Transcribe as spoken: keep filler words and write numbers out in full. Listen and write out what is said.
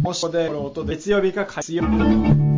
もしこで、月曜日か火曜日。